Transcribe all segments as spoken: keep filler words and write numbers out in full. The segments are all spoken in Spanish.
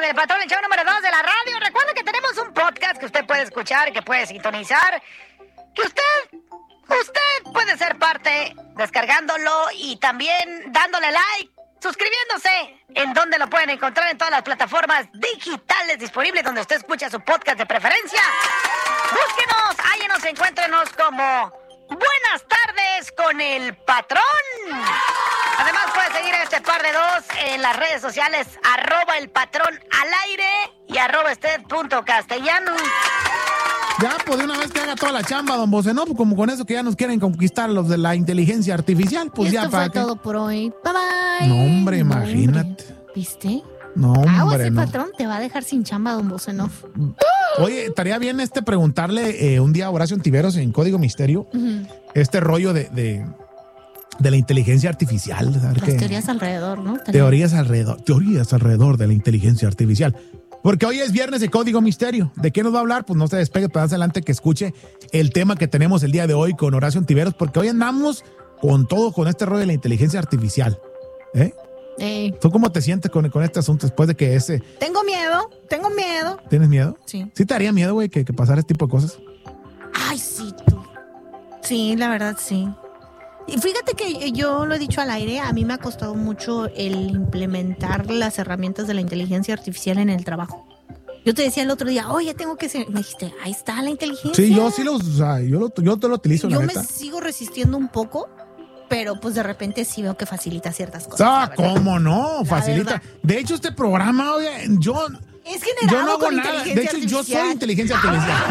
del Patrón, el show número dos de la radio. Recuerda que tenemos un podcast que usted puede escuchar, que puede sintonizar, que usted, usted puede ser parte descargándolo y también dándole like, suscribiéndose. ¿En dónde lo pueden encontrar? En todas las plataformas digitales disponibles donde usted escucha su podcast de preferencia. Búsquenos, háyenos, encuéntrenos como Buenas Tardes con el Patrón. Además puede seguir a este par de dos en las redes sociales, arroba el patrón al aire y arroba usted punto castellano. Ya, pues de una vez que haga toda la chamba, don Bose, ¿no? Como con eso que ya nos quieren conquistar los de la inteligencia artificial, pues y ya esto para fue qué. todo por hoy. Bye bye. No, hombre, imagínate. Hombre. ¿Viste? No, hombre, Aguas, el no. patrón te va a dejar sin chamba, don Bosenov. Oye, estaría bien este preguntarle eh, un día a Horacio Ontiveros en Código Misterio, uh-huh. este rollo de, de, de la inteligencia artificial. Las que, teorías alrededor, ¿no? Teorías alrededor, teorías alrededor de la inteligencia artificial. Porque hoy es viernes de Código Misterio. ¿De qué nos va a hablar? Pues no se despegue, pero más adelante que escuche el tema que tenemos el día de hoy con Horacio Ontiveros, porque hoy andamos con todo, con este rollo de la inteligencia artificial. ¿Eh? Ey. ¿Tú cómo te sientes con, con este asunto después de que ese... Tengo miedo, tengo miedo. ¿Tienes miedo? Sí. ¿Sí te haría miedo, güey, que, que pasara este tipo de cosas? Ay, sí, tú. Sí, la verdad, sí. Y fíjate que yo lo he dicho al aire, a mí me ha costado mucho el implementar las herramientas de la inteligencia artificial en el trabajo. Yo te decía el otro día, oye, tengo que ser... Me dijiste, ahí está la inteligencia. Sí, yo sí lo, o sea, yo, lo, yo te lo utilizo, yo la me neta. sigo resistiendo un poco, pero pues de repente sí veo que facilita ciertas cosas. Ah, ¿cómo no? La Facilita. verdad. De hecho, este programa, oye, yo... Es generado yo no hago con nada. inteligencia De hecho, artificial. yo soy inteligencia artificial.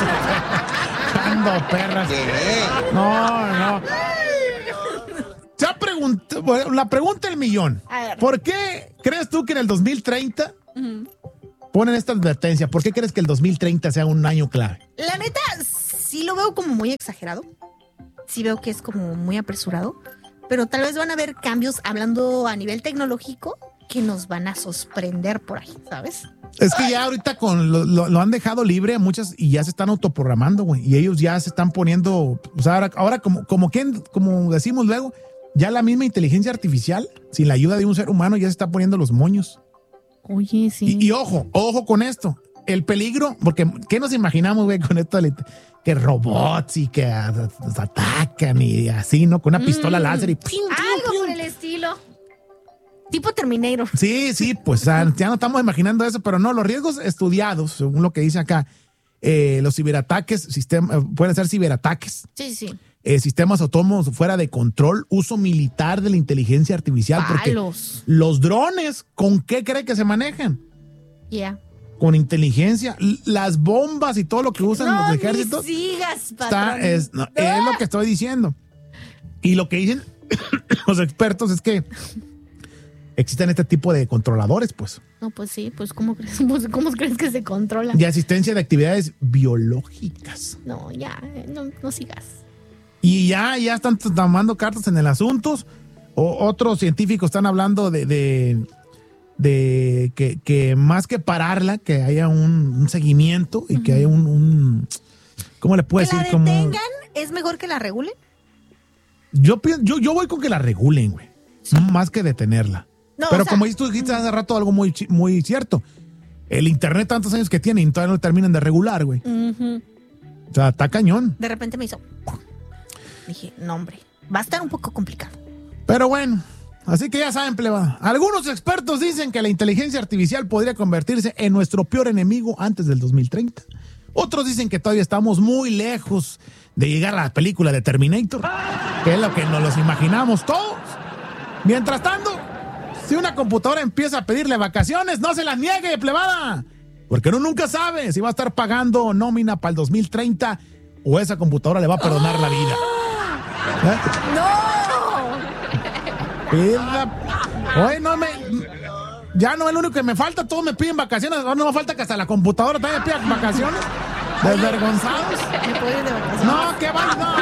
Ando, perras. No, no. Ya pregunté, bueno, la pregunta del millón. ¿Por qué crees tú que en el dos mil treinta uh-huh. ponen esta advertencia? ¿Por qué crees que el dos mil treinta sea un año clave? La neta, sí lo veo como muy exagerado. Sí veo que es como muy apresurado. Pero tal vez van a haber cambios, hablando a nivel tecnológico, que nos van a sorprender por ahí, ¿sabes? Es que ya ahorita con lo, lo, lo han dejado libre a muchas y ya se están autoprogramando, güey. Y ellos ya se están poniendo, o sea, ahora, ahora como, como, quien, como decimos luego, ya la misma inteligencia artificial, sin la ayuda de un ser humano, ya se está poniendo los moños. Oye, sí. Y, y ojo, ojo con esto. El peligro, porque ¿qué nos imaginamos, güey, con esto? Que robots y que nos atacan y así, ¿no? Con una pistola mm. láser y... ¡pium, pium, algo pium! por el estilo. Tipo Terminator. Sí, sí, pues o sea, ya no estamos imaginando eso, pero no, los riesgos estudiados, según lo que dice acá, eh, los ciberataques, sistema, pueden ser ciberataques. Sí, sí. Eh, sistemas autónomos fuera de control, uso militar de la inteligencia artificial. Palos. Porque los drones, ¿con qué cree que se manejan? Ya. Yeah. Con inteligencia. Las bombas y todo lo que usan no, los ejércitos. Ni sigas, está, es, no, es lo que estoy diciendo. Y lo que dicen los expertos es que existen este tipo de controladores, pues. No, pues sí, pues ¿cómo crees, cómo crees que se controla? De asistencia de actividades biológicas. No, ya, no, no sigas. Y ya, ya están tomando cartas en el asunto. O, otros científicos están hablando de, de, de que, que más que pararla, que haya un, un seguimiento y uh-huh. que haya un, un... ¿Cómo le puedo decir? ¿Que la detengan? Como, ¿es mejor que la regulen? Yo, yo, yo voy con que la regulen, güey. Sí. Más que detenerla. No, pero o sea, como tú dijiste hace rato algo muy, muy cierto. El internet tantos años que tiene y todavía no terminan de regular, güey. Uh-huh. O sea, está cañón. De repente me hizo... Dije, no, hombre, va a estar un poco complicado. Pero bueno, así que ya saben, plebada. Algunos expertos dicen que la inteligencia artificial podría convertirse en nuestro peor enemigo antes del dos mil treinta. Otros dicen que todavía estamos muy lejos de llegar a la película de Terminator, que es lo que nos los imaginamos todos. Mientras tanto, si una computadora empieza a pedirle vacaciones, no se las niegue, plebada. Porque uno nunca sabe si va a estar pagando nómina para el dos mil treinta o esa computadora le va a perdonar la vida. ¿Eh? ¡No! Pida. Oye, no me... Ya no es lo único que me falta, todos me piden vacaciones, ahora no me falta que hasta la computadora también me pida vacaciones. Desvergonzados. ¿Me puedo ir de vacaciones? No, que va, no.